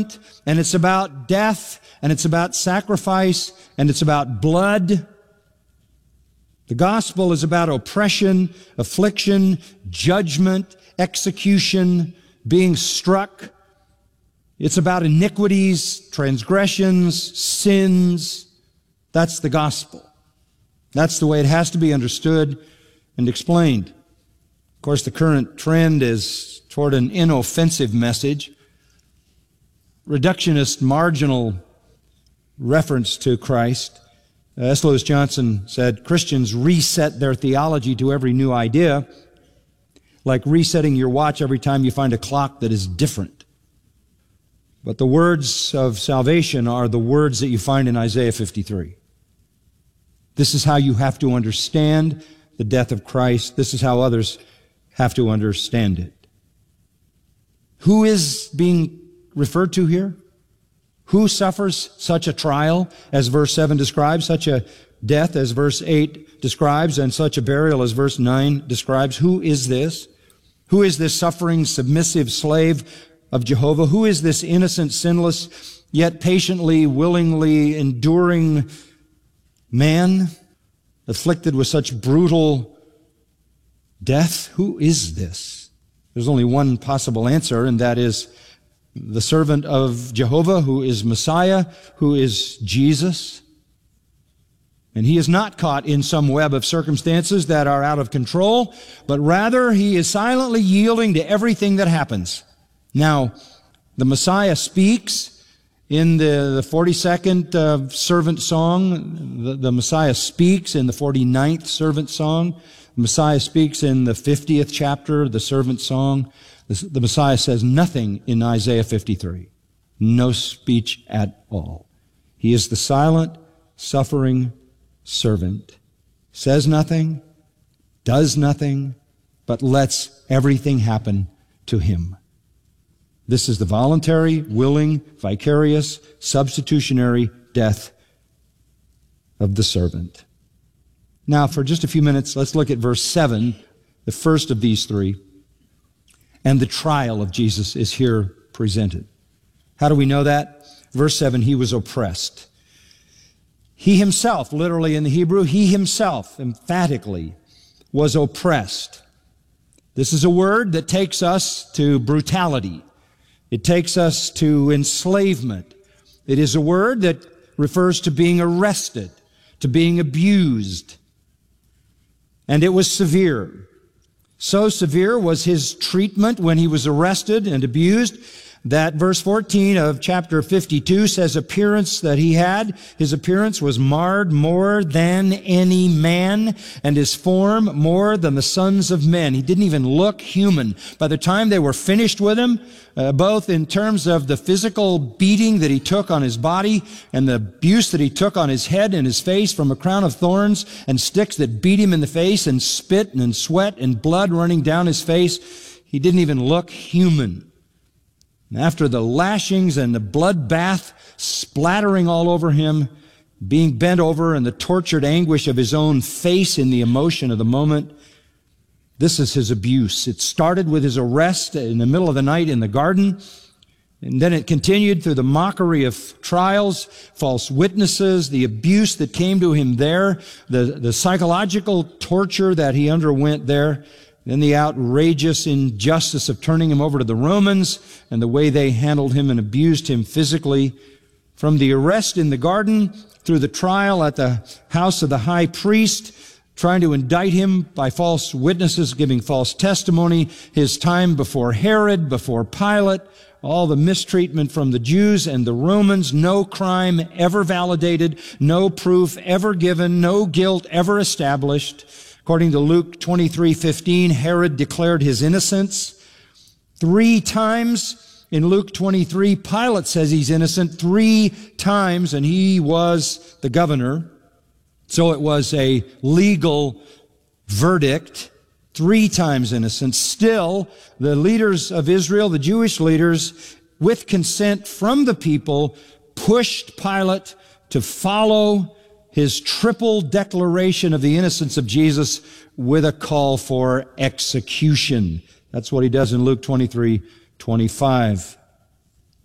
and it's about death, and it's about sacrifice, and it's about blood. The gospel is about oppression, affliction, judgment, execution, being struck. It's about iniquities, transgressions, sins. That's the gospel. That's the way it has to be understood and explained. Of course, the current trend is toward an inoffensive message. Reductionist, marginal reference to Christ. S. Lewis Johnson said, Christians reset their theology to every new idea, like resetting your watch every time you find a clock that is different. But the words of salvation are the words that you find in Isaiah 53. This is how you have to understand the death of Christ. This is how others have to understand it. Who is being referred to here? Who suffers such a trial as verse 7 describes, such a death as verse 8 describes, and such a burial as verse 9 describes? Who is this? Who is this suffering, submissive slave of Jehovah? Who is this innocent, sinless, yet patiently, willingly enduring man afflicted with such brutal death? Who is this? There's only one possible answer, and that is the servant of Jehovah, who is Messiah, who is Jesus. And he is not caught in some web of circumstances that are out of control, but rather he is silently yielding to everything that happens. Now, the Messiah speaks in the 42nd servant song. The Messiah speaks in the 49th servant song. The Messiah speaks in the 50th chapter, the servant song. The Messiah says nothing in Isaiah 53. No speech at all. He is the silent, suffering servant. Says nothing, does nothing, but lets everything happen to him. This is the voluntary, willing, vicarious, substitutionary death of the servant. Now, for just a few minutes, let's look at verse 7, the first of these three. And the trial of Jesus is here presented. How do we know that? Verse 7, he was oppressed. He himself, literally in the Hebrew, he himself, emphatically, was oppressed. This is a word that takes us to brutality. It takes us to enslavement. It is a word that refers to being arrested, to being abused. And it was severe. So severe was his treatment when he was arrested and abused that verse 14 of chapter 52 says appearance that he had. His appearance was marred more than any man, and his form more than the sons of men. He didn't even look human. By the time they were finished with him, both in terms of the physical beating that he took on his body and the abuse that he took on his head and his face from a crown of thorns and sticks that beat him in the face and spit and sweat and blood running down his face, he didn't even look human. After the lashings and the bloodbath splattering all over him, being bent over in the tortured anguish of his own face in the emotion of the moment, this is his abuse. It started with his arrest in the middle of the night in the garden, and then it continued through the mockery of trials, false witnesses, the abuse that came to him there, the psychological torture that he underwent there, then the outrageous injustice of turning him over to the Romans and the way they handled him and abused him physically. From the arrest in the garden through the trial at the house of the high priest, trying to indict him by false witnesses, giving false testimony, his time before Herod, before Pilate, all the mistreatment from the Jews and the Romans, no crime ever validated, no proof ever given, no guilt ever established. According to Luke 23:15, Herod declared his innocence. 3 times in Luke 23, Pilate says he's innocent 3 times, and he was the governor. So it was a legal verdict. 3 times innocent. Still, the leaders of Israel, the Jewish leaders, with consent from the people, pushed Pilate to follow his triple declaration of the innocence of Jesus with a call for execution. That's what he does in Luke 23:25.